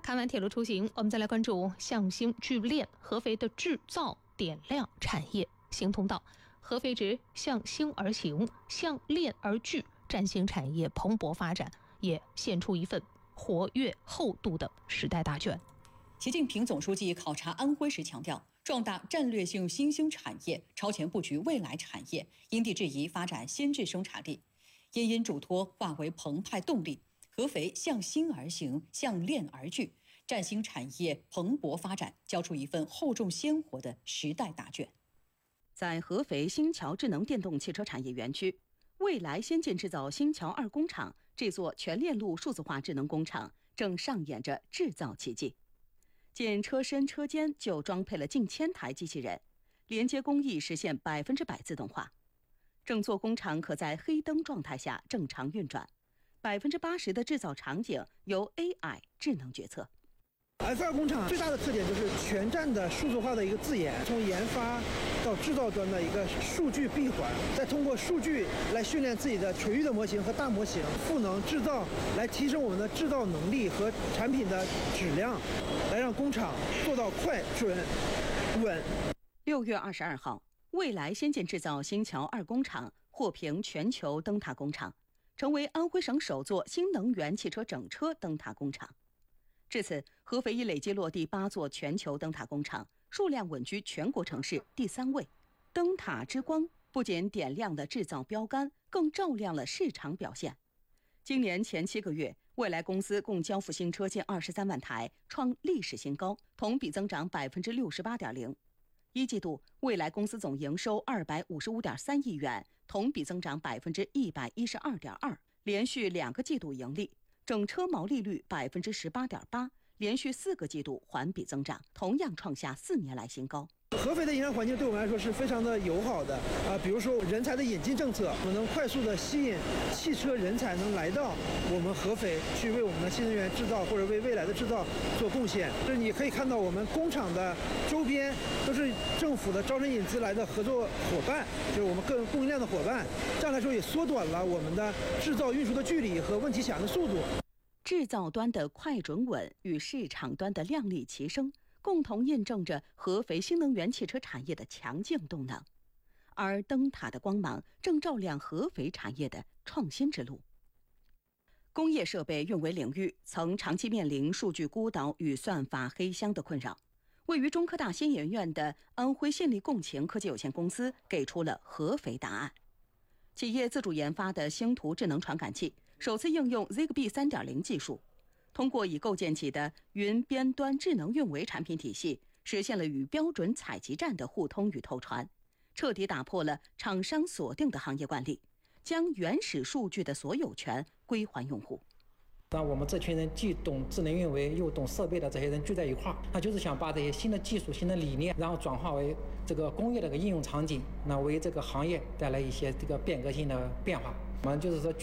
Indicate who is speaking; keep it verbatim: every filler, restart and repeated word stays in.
Speaker 1: 看完铁路出行，我们再来关注向星聚炼合肥的制造点亮产业新通道。合肥值向星而行，向炼而聚，占星产业蓬勃发展，也献出一份活跃厚度的时代大卷。
Speaker 2: 习近平总书记考察安徽时强调，壮大战略性新兴产业，超前布局未来产业，因地制宜发展先进生产力，因因嘱托化为澎湃动力。合肥向新而行，向炼而聚，占星产业蓬勃发展，交出一份厚重鲜活的时代大卷。
Speaker 3: 在合肥新桥智能电动汽车产业园区，未来先进制造新桥二工厂这座全链路数字化智能工厂正上演着制造奇迹。仅车身车间就装配了近千台机器人，连接工艺实现百分之百自动化。整座工厂可在黑灯状态下正常运转，百分之八十的制造场景由 A I 智能决策。
Speaker 4: F 二工厂最大的特点就是全站的数字化的一个自研，从研发到制造端的一个数据闭环，再通过数据来训练自己的垂域的模型和大模型，赋能制造，来提升我们的制造能力和产品的质量，来让工厂做到快、准、稳。
Speaker 3: 六月二十二号，未来先进制造新桥二工厂获评全球灯塔工厂，成为安徽省首座新能源汽车整车灯塔工厂。至此，合肥已累计落地八座全球灯塔工厂，数量稳居全国城市第三位。灯塔之光不仅点亮了制造标杆，更照亮了市场表现。今年前七个月，未来公司共交付新车近二十三万台，创历史新高，同比增长百分之六十八点零。一季度，未来公司总营收二百五十五点三亿元，同比增长百分之一百一十二点二，连续两个季度盈利。整车毛利率百分之十八点八，连续四个季度环比增长，同样创下四年来新高。
Speaker 4: 合肥的营商环境对我们来说是非常的友好的啊，比如说人才的引进政策，我们能快速的吸引汽车人才能来到我们合肥，去为我们的新能源制造或者为未来的制造做贡献。就是你可以看到我们工厂的周边都是政府的招商引资来的合作伙伴，就是我们各供应链的伙伴，这样来说也缩短了我们的制造运输的距离和问题响应的速度。
Speaker 3: 制造端的快准稳与市场端的量力齐升，共同印证着合肥新能源汽车产业的强劲动能，而灯塔的光芒正照亮合肥产业的创新之路。工业设备运维领域曾长期面临数据孤岛与算法黑箱的困扰，位于中科大新研院的安徽信力共情科技有限公司给出了合肥答案。企业自主研发的星图智能传感器首次应用 Zigbee 三点零 技术，通过已构建起的云边端智能运维产品体系，实现了与标准采集站的互通与透传，彻底打破了厂商锁定的行业惯例，将原始数据的所有权归还用户。
Speaker 5: 让我们这群人既懂智能运维又懂设备的这些人聚在一块儿，那就是想把这些新的技术、新的理念，然后转化为这个工业的一个应用场景，那为这个行业带来一些这个变革性的变化。我们就是说